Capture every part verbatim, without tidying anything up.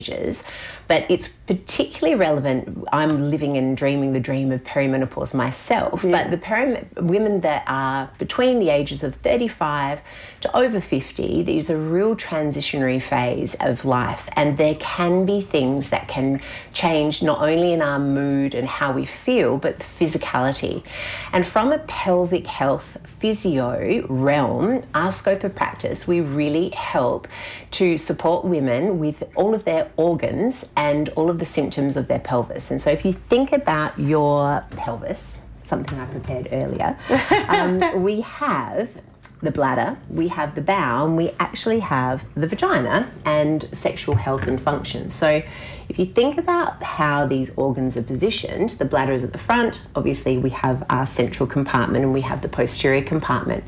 but it's particularly relevant. I'm living and dreaming the dream of perimenopause myself, yeah. but the peri- women that are between the ages of thirty-five to over fifty, there's a real transitionary phase of life, and there can be things that can change not only in our mood and how we feel, but the physicality. And from a pelvic health physio realm, our scope of practice, we really help to support women with all of their organs and all of the symptoms of their pelvis. And so if you think about your pelvis, something I prepared earlier, um, we have the bladder, we have the bowel, and we actually have the vagina and sexual health and function. So if you think about how these organs are positioned, the bladder is at the front, obviously we have our central compartment and we have the posterior compartment.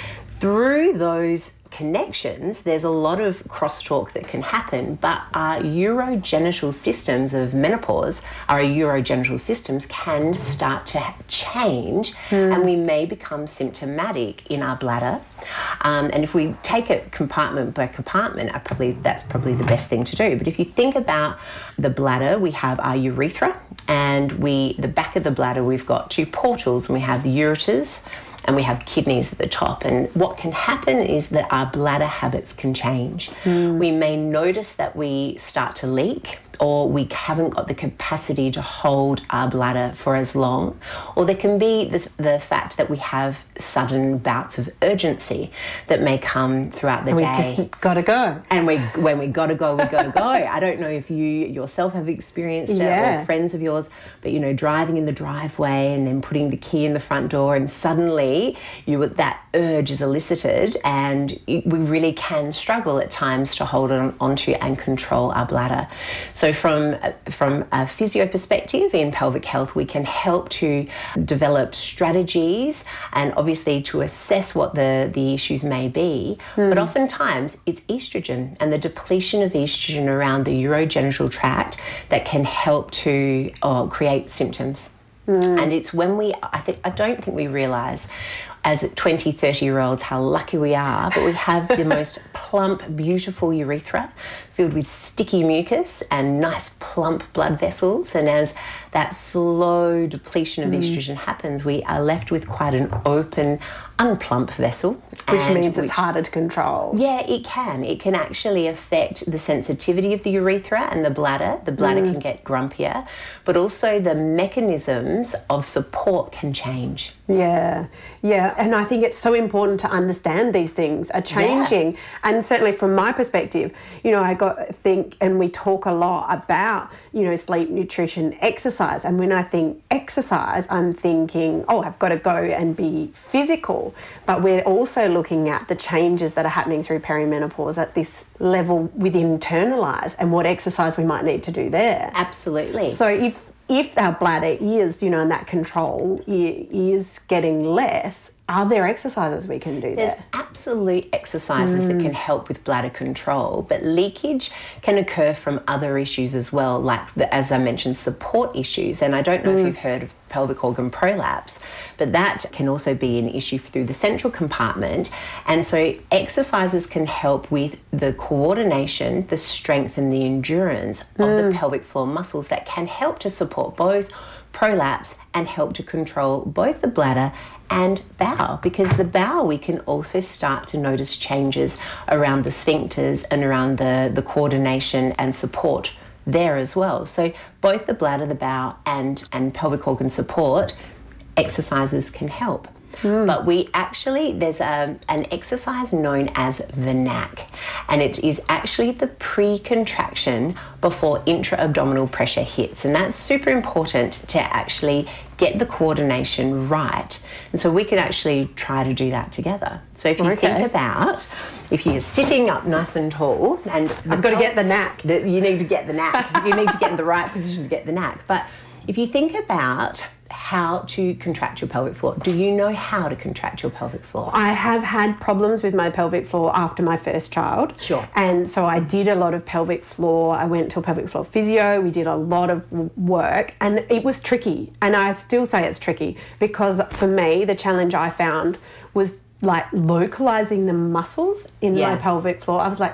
Through those connections, there's a lot of crosstalk that can happen, but our urogenital systems of menopause, our urogenital systems can start to change mm. and we may become symptomatic in our bladder. Um, and if we take it compartment by compartment, I probably that's probably the best thing to do. But if you think about the bladder, we have our urethra, and we the back of the bladder, we've got two portals, and we have the ureters, and we have kidneys at the top. And what can happen is that our bladder habits can change. Mm. We may notice that we start to leak, or we haven't got the capacity to hold our bladder for as long, or there can be the, the fact that we have sudden bouts of urgency that may come throughout the and day. We just gotta go. And we, when we gotta go, we gotta go. I don't know if you yourself have experienced it yeah. or friends of yours, but you know, driving in the driveway and then putting the key in the front door, and suddenly you that urge is elicited, and it, we really can struggle at times to hold on onto and control our bladder. So from, from a physio perspective in pelvic health, we can help to develop strategies and obviously to assess what the, the issues may be. Mm. But oftentimes it's estrogen and the depletion of estrogen around the urogenital tract that can help to oh, create symptoms. Mm. And it's when we, I think, I don't think we realise as twenty, thirty year olds how lucky we are, but we have the most plump, beautiful urethra filled with sticky mucus and nice plump blood vessels. And as that slow depletion of mm. estrogen happens, we are left with quite an open, unplump vessel. Which means which, it's harder to control. Yeah, it can. It can actually affect the sensitivity of the urethra and the bladder. The bladder mm. can get grumpier, but also the mechanisms of support can change. Yeah, yeah. And I think it's so important to understand these things are changing. Yeah. And certainly from my perspective, you know, I got think, and we talk a lot about, you know, sleep, nutrition, exercise. And when I think exercise, I'm thinking, oh, I've got to go and be physical. But we're also looking at the changes that are happening through perimenopause at this level with internalised and what exercise we might need to do there. Absolutely. So if if our bladder is, you know, and that control is getting less, are there exercises we can do there? There's absolute exercises mm. that can help with bladder control, but leakage can occur from other issues as well, like, the, as I mentioned, support issues. And I don't know mm. if you've heard of pelvic organ prolapse, but that can also be an issue through the central compartment. And so exercises can help with the coordination, the strength and the endurance mm. of the pelvic floor muscles that can help to support both prolapse and help to control both the bladder and bowel, because the bowel we can also start to notice changes around the sphincters and around the, the coordination and support there as well. So both the bladder, the bowel and, and pelvic organ support exercises can help. Mm. But we actually, there's a, an exercise known as the N A C, and it is actually the pre-contraction before intra-abdominal pressure hits, and that's super important to actually get the coordination right. And so we can actually try to do that together. So if you okay. think about, if you're sitting up nice and tall, and I've got to get the N A C. The, you need to get the N A C. You need to get in the right position to get the N A C. But if you think about how to contract your pelvic floor, do you know how to contract your pelvic floor? I have had problems with my pelvic floor after my first child. Sure. And so I did a lot of pelvic floor. I went to a pelvic floor physio. We did a lot of work, and it was tricky. And I still say it's tricky, because for me, the challenge I found was like localizing the muscles in yeah. my pelvic floor. I was like,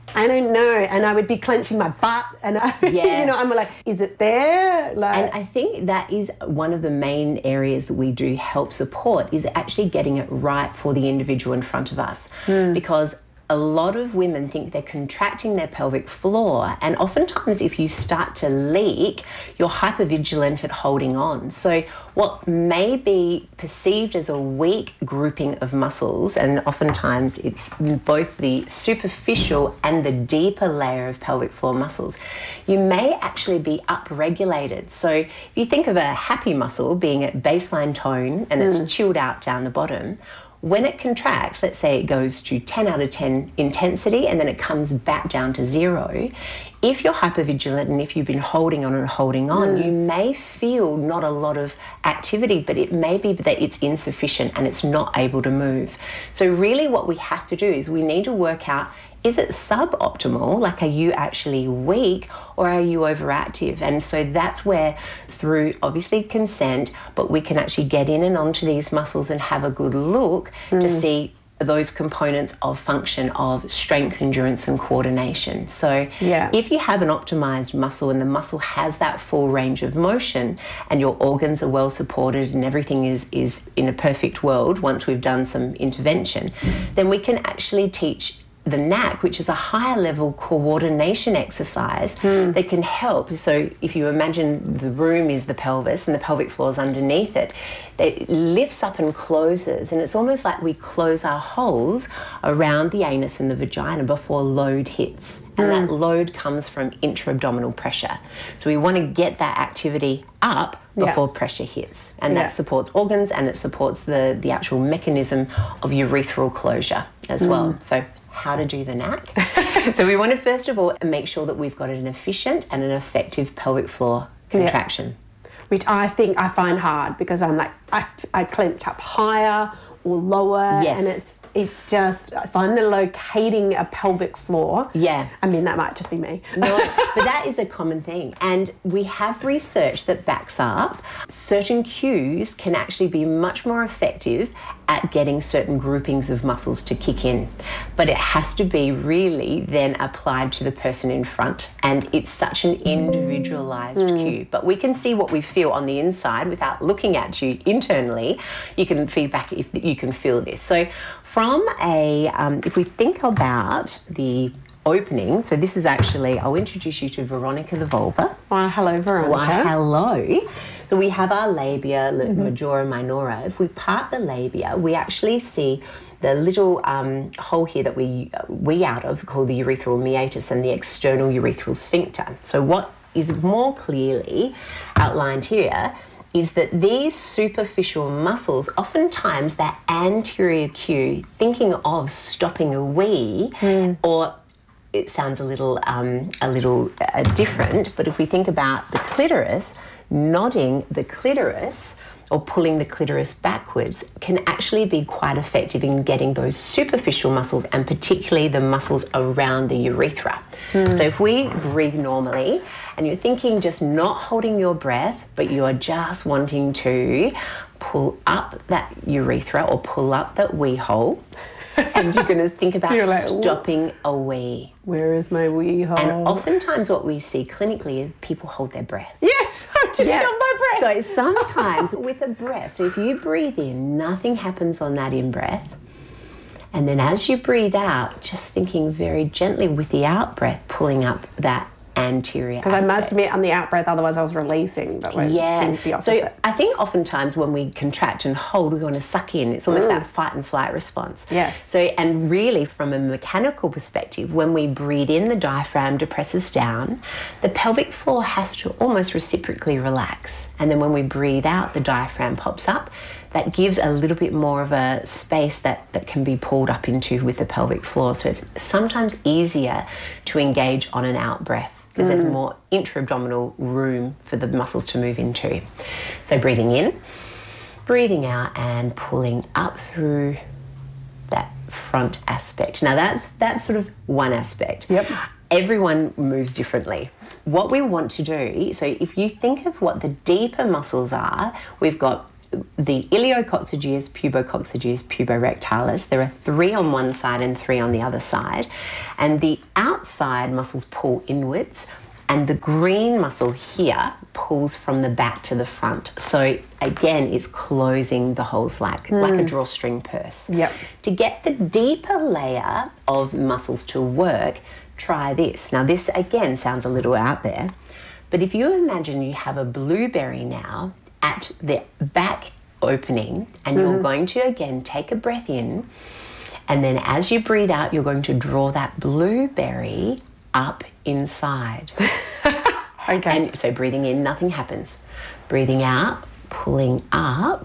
I don't know, and I would be clenching my butt, and I, Yeah. you know, I'm like, is it there? Like, And I think that is one of the main areas that we do help support, is actually getting it right for the individual in front of us. Mm. Because a lot of women think they're contracting their pelvic floor, and oftentimes if you start to leak, you're hypervigilant at holding on. So what may be perceived as a weak grouping of muscles, and oftentimes it's both the superficial and the deeper layer of pelvic floor muscles, you may actually be upregulated. So if you think of a happy muscle being at baseline tone and it's chilled out down the bottom, when it contracts, let's say it goes to ten out of ten intensity and then it comes back down to zero, if you're hypervigilant and if you've been holding on and holding on, mm. you may feel not a lot of activity, but it may be that it's insufficient and it's not able to move. So really what we have to do is we need to work out, is it suboptimal? Like, are you actually weak or are you overactive? And so that's where, through obviously consent, but we can actually get in and onto these muscles and have a good look mm. to see those components of function of strength, endurance and coordination. So yeah. if you have an optimized muscle and the muscle has that full range of motion and your organs are well supported and everything is, is in a perfect world once we've done some intervention, then we can actually teach the N A C, which is a higher level coordination exercise mm. that can help. So if you imagine the room is the pelvis and the pelvic floor is underneath it, it lifts up and closes, and it's almost like we close our holes around the anus and the vagina before load hits. And mm. that load comes from intra-abdominal pressure. So we want to get that activity up before yeah. pressure hits. And yeah. that supports organs and it supports the, the actual mechanism of urethral closure as mm. well. So how to do the N A C. So we want to first of all make sure that we've got an efficient and an effective pelvic floor contraction. Yeah. Which I think I find hard because I'm like, I, I clench up higher or lower. Yes. And it's it's just, I find the locating a pelvic floor. Yeah. I mean, that might just be me. No, but that is a common thing. And we have research that backs up certain cues can actually be much more effective at getting certain groupings of muscles to kick in. But it has to be really then applied to the person in front. And it's such an individualized mm. cue. But we can see what we feel on the inside without looking at you internally. You can feedback if you can feel this. So from a, um, if we think about the opening, so this is actually, I'll introduce you to Veronica the vulva. Why, hello, Veronica. Why, hello. So we have our labia, mm-hmm. majora, minora. If we part the labia, we actually see the little um, hole here that we wee out of called the urethral meatus and the external urethral sphincter. So what is more clearly outlined here is that these superficial muscles, oftentimes that anterior cue, thinking of stopping a wee, mm. or it sounds a little, um, a little uh, different, but if we think about the clitoris, nodding the clitoris or pulling the clitoris backwards can actually be quite effective in getting those superficial muscles and particularly the muscles around the urethra. Mm. So if we breathe normally and you're thinking just not holding your breath, but you're just wanting to pull up that urethra or pull up that wee hole, and you're going to think about like, stopping a wee. Where is my wee hole? And oftentimes what we see clinically is people hold their breath. Yes, I just yeah. held my breath. So sometimes with a breath, so if you breathe in, nothing happens on that in-breath. And then as you breathe out, just thinking very gently with the out-breath, pulling up that anterior Because I must admit, on the out-breath, otherwise I was releasing. But yeah. the opposite. So I think oftentimes when we contract and hold, we want to suck in. It's almost mm. that fight and flight response. Yes. So, and really from a mechanical perspective, when we breathe in, the diaphragm depresses down, the pelvic floor has to almost reciprocally relax. And then when we breathe out, the diaphragm pops up. That gives a little bit more of a space that, that can be pulled up into with the pelvic floor. So it's sometimes easier to engage on an out breath because mm. there's more intra-abdominal room for the muscles to move into. So breathing in, breathing out and pulling up through that front aspect. Now that's, that's sort of one aspect. Yep. Everyone moves differently. What we want to do, so if you think of what the deeper muscles are, we've got the Iliococcygeus, Pubococcygeus, Puborectalis. There are three on one side and three on the other side. And the outside muscles pull inwards, and the green muscle here pulls from the back to the front. So again, it's closing the holes like, mm. like a drawstring purse. Yep. To get the deeper layer of muscles to work, try this. Now this again sounds a little out there, but if you imagine you have a blueberry now at the back opening, and mm. you're going to again take a breath in, and then as you breathe out, you're going to draw that blueberry up inside. Okay. And so breathing in, nothing happens. Breathing out, pulling up.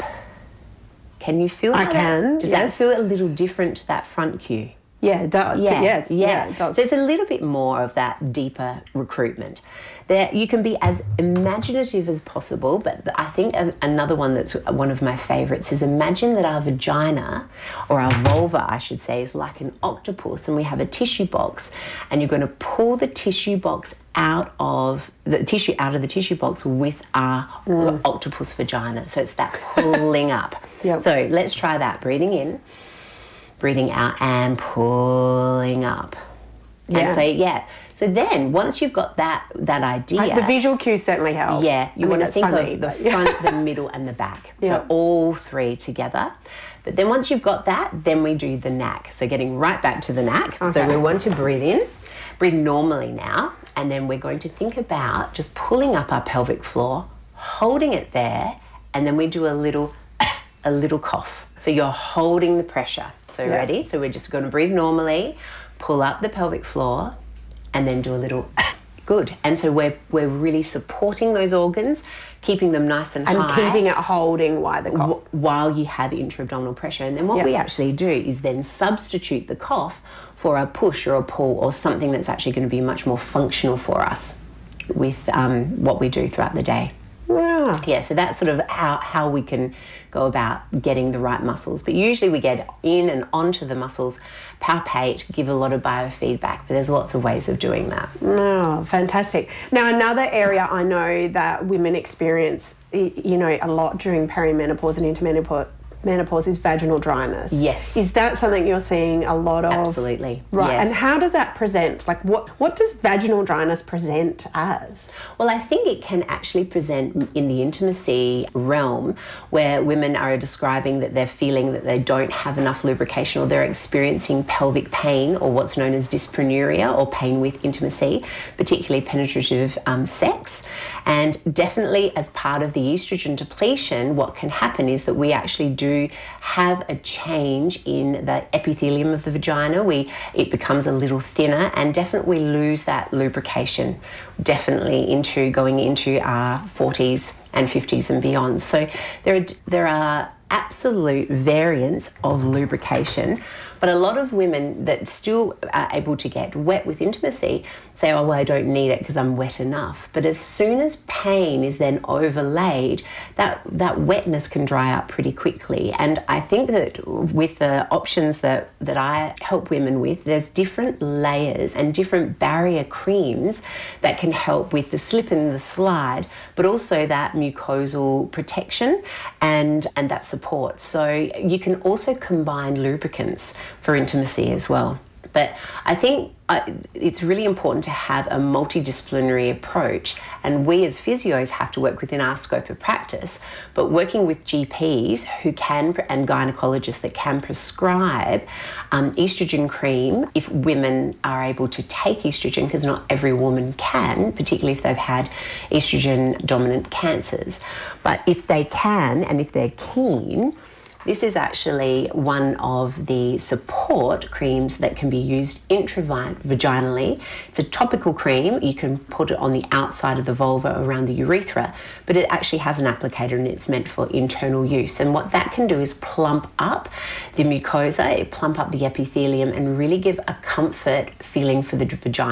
Can you feel I that? can, Does yes. that feel a little different to that front cue? Yeah, it does. Yeah, Yes, yeah. yeah, it does. So it's a little bit more of that deeper recruitment. There, you can be as imaginative as possible, but I think another one that's one of my favourites is imagine that our vagina, or our vulva, I should say, is like an octopus, and we have a tissue box, and you're going to pull the tissue box out of the tissue out of the tissue box with our mm. octopus vagina. So it's that pulling up. Yep. So let's try that. Breathing in. Breathing out and pulling up. Yeah. And so, yeah. So then, once you've got that that idea... Like the visual cues certainly help. Yeah. You I want mean, to think funny, of the but, yeah. front, the middle and the back. Yeah. So all three together. But then once you've got that, then we do the knack. So getting right back to the knack. Okay. So we want to breathe in. Breathe normally now. And then we're going to think about just pulling up our pelvic floor, holding it there, and then we do a little, a little cough. So you're holding the pressure. So yeah. ready? So we're just going to breathe normally, pull up the pelvic floor, and then do a little good. And so we're we're really supporting those organs, keeping them nice and, and high. And keeping it holding while the cough. While you have intra-abdominal pressure. And then what yep. we actually do is then substitute the cough for a push or a pull or something that's actually going to be much more functional for us with um, what we do throughout the day. Yeah. Yeah, so that's sort of how, how we can go about getting the right muscles. But usually we get in and onto the muscles, palpate, give a lot of biofeedback, but there's lots of ways of doing that. Oh, fantastic. Now, another area I know that women experience, you know, a lot during perimenopause and intermenopause menopause is vaginal dryness. Yes. Is that something you're seeing a lot of? Absolutely. Right. Yes. And how does that present? Like what, what does vaginal dryness present as? Well, I think it can actually present in the intimacy realm where women are describing that they're feeling that they don't have enough lubrication or they're experiencing pelvic pain or what's known as dyspareunia or pain with intimacy, particularly penetrative um, sex. And definitely as part of the estrogen depletion, what can happen is that we actually do have a change in the epithelium of the vagina. We it becomes a little thinner and definitely lose that lubrication, definitely into going into our forties and fifties and beyond. So there are, there are absolute variants of lubrication, but a lot of women that still are able to get wet with intimacy say, oh, well, I don't need it because I'm wet enough. But as soon as pain is then overlaid, that, that wetness can dry up pretty quickly. And I think that with the options that, that I help women with, there's different layers and different barrier creams that can help with the slip and the slide, but also that mucosal protection and, and that support. So you can also combine lubricants for intimacy as well. But I think uh, it's really important to have a multidisciplinary approach, and we as physios have to work within our scope of practice, but working with G Ps who can, and gynecologists that can prescribe um, estrogen cream if women are able to take estrogen, because not every woman can, particularly if they've had estrogen dominant cancers. But if they can, and if they're keen, this is actually one of the support creams that can be used intravaginally. It's a topical cream. You can put it on the outside of the vulva around the urethra, but it actually has an applicator and it's meant for internal use. And what that can do is plump up the mucosa, it plump up the epithelium and really give a comfort feeling for the vagina.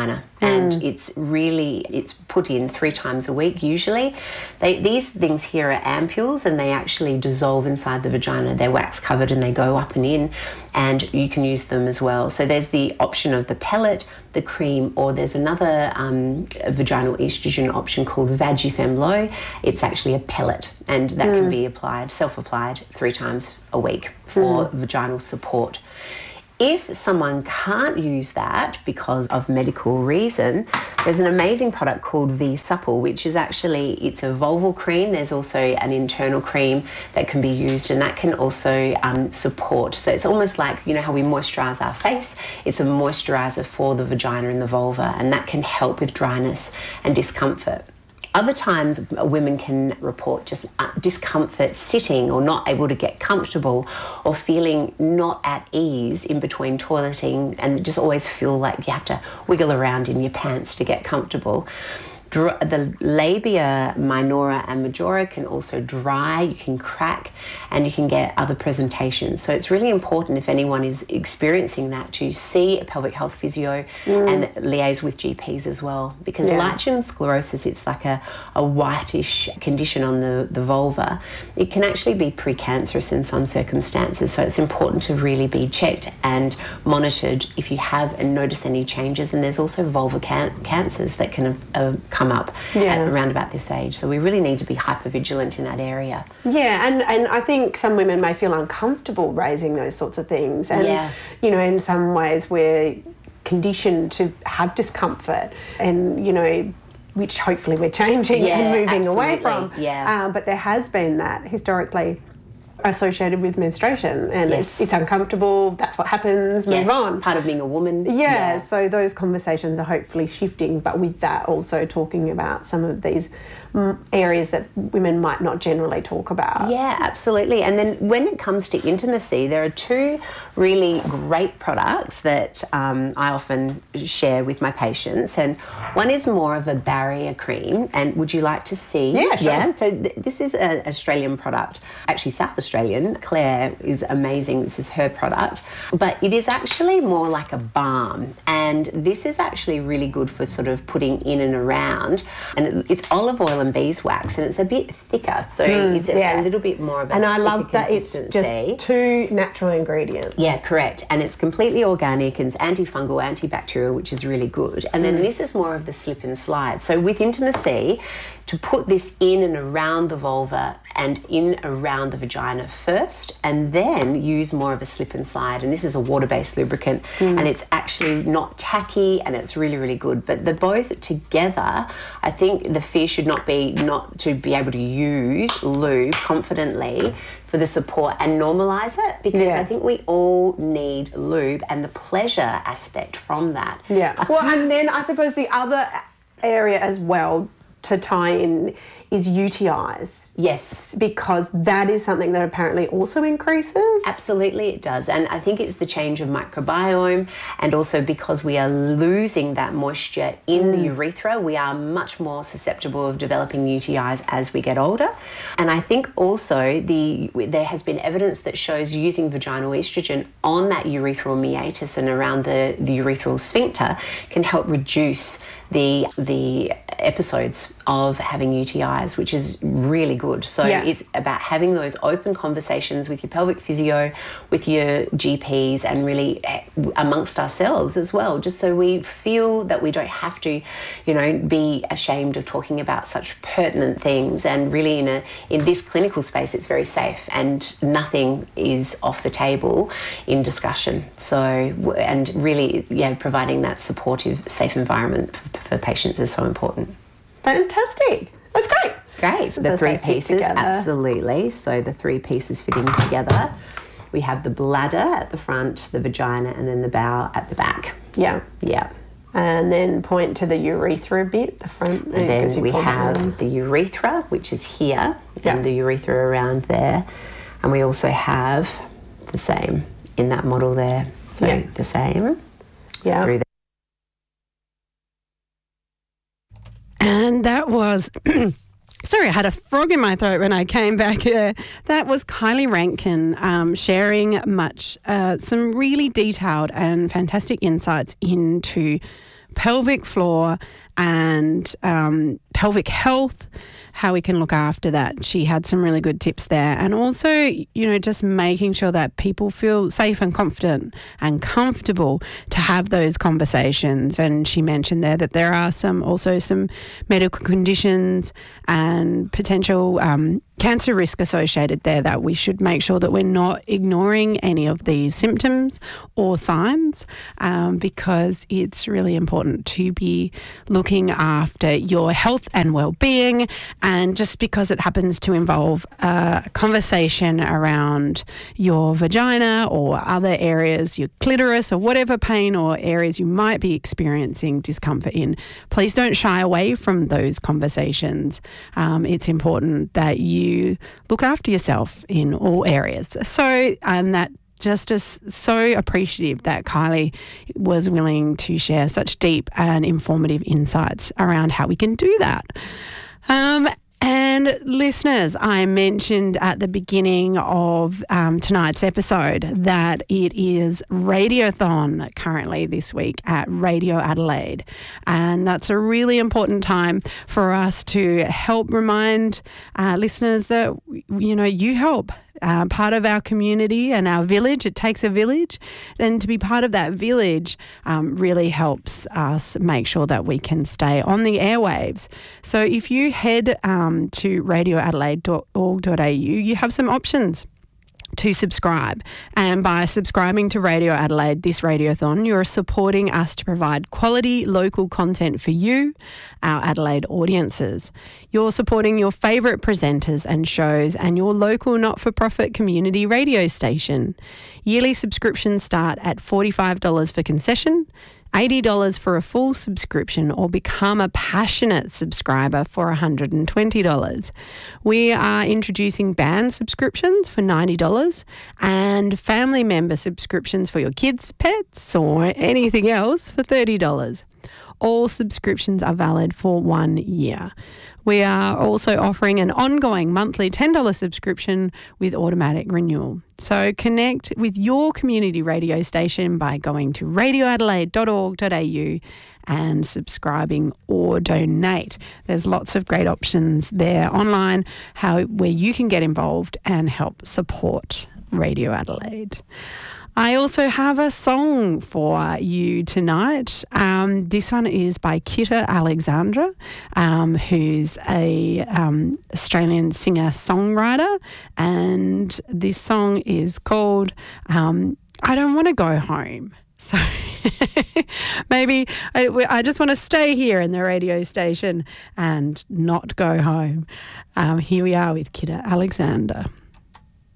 and mm. it's really, it's put in three times a week usually. They, these things here are ampules, and they actually dissolve inside the vagina. They're wax covered and they go up and in, and you can use them as well. So there's the option of the pellet, the cream, or there's another um, vaginal estrogen option called Vagifem-Lo. It's actually a pellet, and that mm. can be applied, self-applied, three times a week for mm. vaginal support. If someone can't use that because of medical reason, there's an amazing product called V-Supple, which is actually, it's a vulval cream. There's also an internal cream that can be used, and that can also um, support. So it's almost like, you know how we moisturise our face? It's a moisturiser for the vagina and the vulva, and that can help with dryness and discomfort. Other times women can report just discomfort sitting, or not able to get comfortable, or feeling not at ease in between toileting, and just always feel like you have to wiggle around in your pants to get comfortable. The labia minora and majora can also dry, you can crack, and you can get other presentations. So it's really important, if anyone is experiencing that, to see a pelvic health physio mm. and liaise with G Ps as well. Because yeah. lichen sclerosis, it's like a, a whitish condition on the, the vulva. It can actually be precancerous in some circumstances, so it's important to really be checked and monitored if you have and notice any changes. And there's also vulvar can cancers that can uh, come up yeah. at around about this age, so we really need to be hyper vigilant in that area. Yeah, and and I think some women may feel uncomfortable raising those sorts of things, and yeah. you know, in some ways we're conditioned to have discomfort, and you know, which hopefully we're changing yeah, and moving absolutely. away from. Yeah, um, but there has been that historically associated with menstruation, and yes. it's, it's uncomfortable, that's what happens, move yes. on. Part of being a woman. Yeah, yeah, so those conversations are hopefully shifting, but with that also talking about some of these mm, areas that women might not generally talk about. Yeah, absolutely. And then when it comes to intimacy, there are two really great products that um, I often share with my patients, and one is more of a barrier cream. And would you like to see? Yeah, sure. Yeah, so th this is an Australian product, actually South Australian. Claire is amazing, this is her product, but it is actually more like a balm, and this is actually really good for sort of putting in and around, and it, it's olive oil and beeswax, and it's a bit thicker, so mm, it's a, yeah. a little bit more of a and I love that it's consistency. just two natural ingredients. Yeah, correct, and it's completely organic, and it's antifungal, antibacterial, which is really good. And then mm. this is more of the slip and slide. So with intimacy, to put this in and around the vulva and in around the vagina first, and then use more of a slip and slide. And this is a water-based lubricant, mm. and it's actually not tacky, and it's really, really good. But they're both together. I think the fear should not be not to be able to use lube confidently for the support and normalise it, because yeah. I think we all need lube and the pleasure aspect from that. Yeah. Well, and then I suppose the other area as well to tie in is U T Is. Yes. Because that is something that apparently also increases. Absolutely it does. And I think it's the change of microbiome, and also because we are losing that moisture in mm. the urethra, we are much more susceptible of developing U T Is as we get older. And I think also the there has been evidence that shows using vaginal estrogen on that urethral meatus and around the, the urethral sphincter can help reduce the the episodes of having U T Is, which is really good. So yeah. it's about having those open conversations with your pelvic physio, with your G Ps, and really amongst ourselves as well, just so we feel that we don't have to, you know, be ashamed of talking about such pertinent things. And really in a in this clinical space, it's very safe, and nothing is off the table in discussion. So, and really, yeah, providing that supportive, safe environment for patients is so important. Fantastic. That's great. Great. The three pieces, absolutely. So the three pieces fitting together. We have the bladder at the front, the vagina, and then the bowel at the back. Yeah. Yeah. And then point to the urethra bit, the front. And then we have the urethra, which is here, yeah. and the urethra around there. And we also have the same in that model there. So yeah. the same. Yeah. Through the And that was, sorry, I had a frog in my throat when I came back. Uh, that was Kylie Rankin um, sharing much, uh, some really detailed and fantastic insights into pelvic floor and um, pelvic health, how we can look after that. She had some really good tips there. And also, you know, just making sure that people feel safe and confident and comfortable to have those conversations. And she mentioned there that there are some also some medical conditions and potential um, cancer risk associated there, that we should make sure that we're not ignoring any of these symptoms or signs, um, because it's really important to be looking after your health and well-being. And just because it happens to involve a conversation around your vagina or other areas, your clitoris or whatever pain or areas you might be experiencing discomfort in, please don't shy away from those conversations. Um, it's important that you look after yourself in all areas. So um, that just is so appreciative that Kylie was willing to share such deep and informative insights around how we can do that. Um, And listeners, I mentioned at the beginning of um, tonight's episode that it is Radiothon currently this week at Radio Adelaide. And that's a really important time for us to help remind uh, listeners that, you know, you help. Uh, part of our community and our village. It takes a village, and to be part of that village um, really helps us make sure that we can stay on the airwaves. So if you head um, to radio adelaide dot org dot a u, you have some options to subscribe. And by subscribing to Radio Adelaide this Radiothon, you're supporting us to provide quality local content for you, our Adelaide audiences. You're supporting your favourite presenters and shows and your local not-for-profit community radio station. Yearly subscriptions start at forty-five dollars for concession, eighty dollars for a full subscription, or become a passionate subscriber for one hundred twenty dollars. We are introducing band subscriptions for ninety dollars and family member subscriptions for your kids, pets, or anything else for thirty dollars. All subscriptions are valid for one year. We are also offering an ongoing monthly ten dollars subscription with automatic renewal. So connect with your community radio station by going to radio adelaide dot org dot a u and subscribing or donate. There's lots of great options there online how where you can get involved and help support Radio Adelaide. I also have a song for you tonight. Um, this one is by Kitta Alexandra, um, who's a um, Australian singer-songwriter, and this song is called um, I Don't Want to Go Home. So maybe I, I just want to stay here in the radio station and not go home. Um, here we are with Kitta Alexandra.